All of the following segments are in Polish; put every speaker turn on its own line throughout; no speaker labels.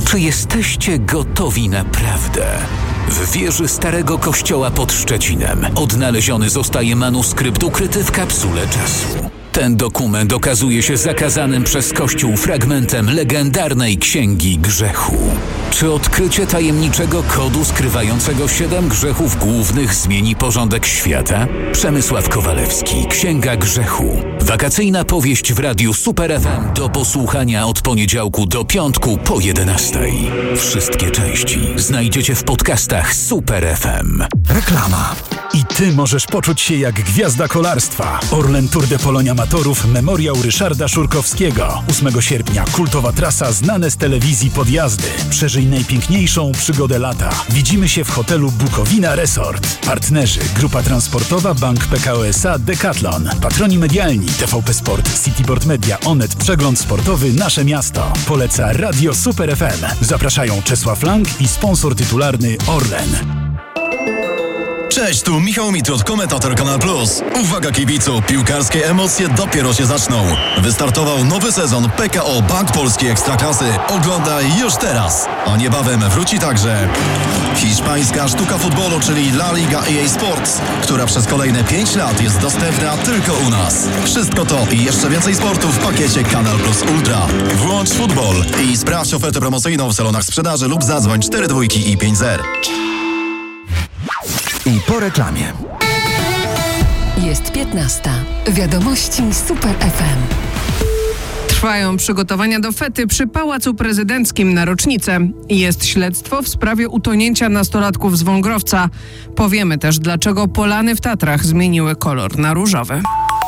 Czy jesteście gotowi na prawdę? W wieży Starego Kościoła pod Szczecinem odnaleziony zostaje manuskrypt ukryty w kapsule czasu. Ten dokument okazuje się zakazanym przez Kościół fragmentem legendarnej Księgi Grzechu. Czy odkrycie tajemniczego kodu skrywającego 7 grzechów głównych zmieni porządek świata? Przemysław Kowalewski, Księga Grzechu. Wakacyjna powieść w radiu Super FM do posłuchania od poniedziałku do piątku po 11:00. Wszystkie części znajdziecie w podcastach Super FM.
Reklama. I ty możesz poczuć się jak gwiazda kolarstwa. Orlen Tour de Polonia Amatorów Memoriał Ryszarda Szurkowskiego. 8 sierpnia kultowa trasa znane z telewizji podjazdy. Przeżyj najpiękniejszą przygodę lata. Widzimy się w hotelu Bukowina Resort. Partnerzy: Grupa Transportowa, Bank Pekao SA, Decathlon. Patroni medialni: TVP Sport, Cityboard Media, Onet, Przegląd Sportowy, Nasze Miasto. Poleca Radio Super FM. Zapraszają Czesław Lang i sponsor tytularny Orlen.
Cześć, tu Michał Mitrud, komentator Kanal Plus. Uwaga kibicu, piłkarskie emocje dopiero się zaczną. Wystartował nowy sezon PKO Bank Polskiej Ekstraklasy. Oglądaj już teraz. A niebawem wróci także hiszpańska sztuka futbolu, czyli La Liga EA Sports, która przez kolejne 5 lat jest dostępna tylko u nas. Wszystko to i jeszcze więcej sportu w pakiecie Kanal Plus Ultra. Włącz futbol i sprawdź ofertę promocyjną w salonach sprzedaży lub zadzwoń 42 i 50.
I po reklamie.
Jest 15. Wiadomości Super FM.
Trwają przygotowania do fety przy Pałacu Prezydenckim na rocznicę. Jest śledztwo w sprawie utonięcia nastolatków z Wągrowca. Powiemy też, dlaczego polany w Tatrach zmieniły kolor na różowy.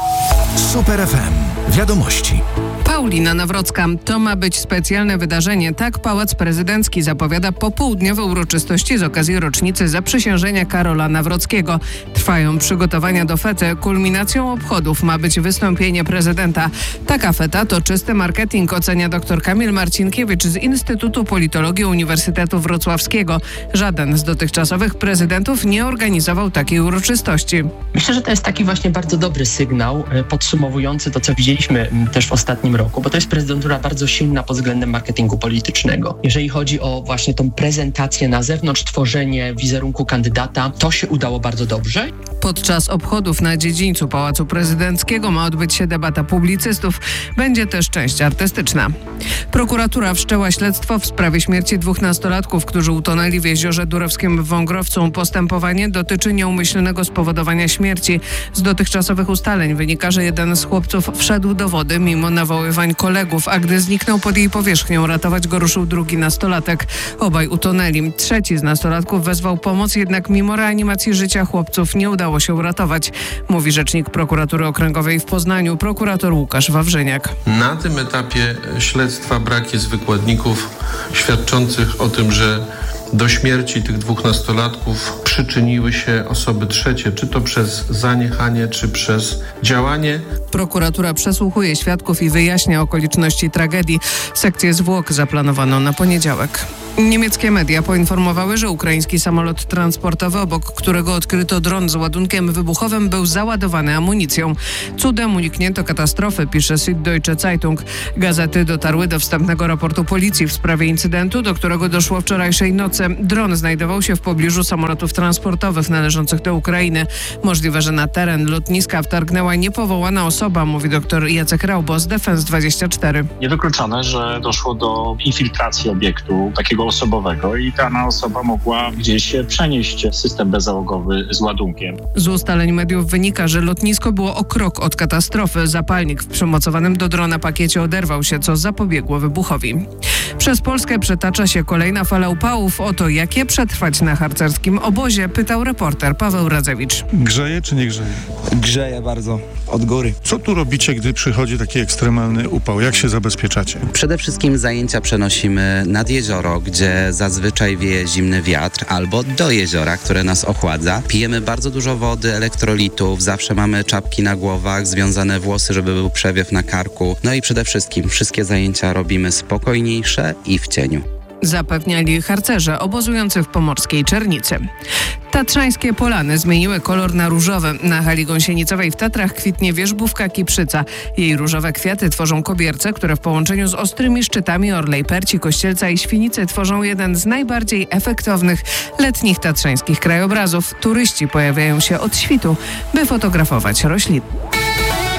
Super FM. Wiadomości.
Paulina Nawrocka. To ma być specjalne wydarzenie. Tak Pałac Prezydencki zapowiada popołudniowe uroczystości z okazji rocznicy zaprzysiężenia Karola Nawrockiego. Trwają przygotowania do fety. Kulminacją obchodów ma być wystąpienie prezydenta. Taka feta to czysty marketing, ocenia dr Kamil Marcinkiewicz z Instytutu Politologii Uniwersytetu Wrocławskiego. Żaden z dotychczasowych prezydentów nie organizował takiej uroczystości.
Myślę, że to jest taki właśnie bardzo dobry sygnał podsumowujący to, co widzieliśmy też w ostatnim roku, bo to jest prezydentura bardzo silna pod względem marketingu politycznego. Jeżeli chodzi o właśnie tą prezentację na zewnątrz, tworzenie wizerunku kandydata, to się udało bardzo dobrze.
Podczas obchodów na dziedzińcu Pałacu Prezydenckiego ma odbyć się debata publicystów. Będzie też część artystyczna. Prokuratura wszczęła śledztwo w sprawie śmierci 2 nastolatków, którzy utonęli w jeziorze Durowskim w Wągrowcu. Postępowanie dotyczy nieumyślnego spowodowania śmierci. Z dotychczasowych ustaleń wynika, że jeden z chłopców wszedł do wody mimo nawoływań kolegów, a gdy zniknął pod jej powierzchnią, ratować go ruszył drugi nastolatek. Obaj utonęli. Trzeci z nastolatków wezwał pomoc, jednak mimo reanimacji życia chłopców nie udało się uratować, mówi rzecznik prokuratury okręgowej w Poznaniu, prokurator Łukasz Wawrzyniak.
Na tym etapie śledztwa brak jest wykładników świadczących o tym, że do śmierci tych 2 nastolatków przyczyniły się osoby trzecie, czy to przez zaniechanie, czy przez działanie.
Prokuratura przesłuchuje świadków i wyjaśnia okoliczności tragedii. Sekcję zwłok zaplanowano na poniedziałek. Niemieckie media poinformowały, że ukraiński samolot transportowy, obok którego odkryto dron z ładunkiem wybuchowym, był załadowany amunicją. Cudem uniknięto katastrofy, pisze Süddeutsche Zeitung. Gazety dotarły do wstępnego raportu policji w sprawie incydentu, do którego doszło wczorajszej nocy. Dron znajdował się w pobliżu samolotów transportowych należących do Ukrainy. Możliwe, że na teren lotniska wtargnęła niepowołana osoba, mówi dr Jacek Raubo z Defense24.
Niewykluczone, że doszło do infiltracji obiektu takiego osobowego i dana osoba mogła gdzieś przenieść system bezzałogowy z ładunkiem.
Z ustaleń mediów wynika, że lotnisko było o krok od katastrofy. Zapalnik w przymocowanym do drona pakiecie oderwał się, co zapobiegło wybuchowi. Przez Polskę przetacza się kolejna fala upałów. O to, jak je przetrwać na harcerskim obozie, pytał reporter Paweł Radzewicz.
Grzeje czy nie grzeje?
Grzeje bardzo, od góry.
Co tu robicie, gdy przychodzi taki ekstremalny upał? Jak się zabezpieczacie?
Przede wszystkim zajęcia przenosimy nad jezioro, gdzie zazwyczaj wieje zimny wiatr, albo do jeziora, które nas ochładza. Pijemy bardzo dużo wody, elektrolitów, zawsze mamy czapki na głowach, związane włosy, żeby był przewiew na karku. No i przede wszystkim wszystkie zajęcia robimy spokojniejsze i w cieniu.
zapewniali harcerze obozujący w pomorskiej Czernicy. Tatrzańskie polany zmieniły kolor na różowy. Na hali gąsienicowej w Tatrach kwitnie wierzbówka kiprzyca. Jej różowe kwiaty tworzą kobierce, które w połączeniu z ostrymi szczytami Orlej Perci, Kościelca i Świnicy tworzą jeden z najbardziej efektownych letnich tatrzańskich krajobrazów. Turyści pojawiają się od świtu, by fotografować rośliny.